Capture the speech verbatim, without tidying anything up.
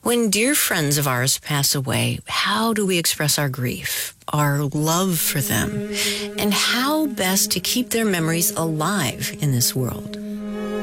When dear friends of ours pass away, how do we express our grief, our love for them, and how best to keep their memories alive in this world?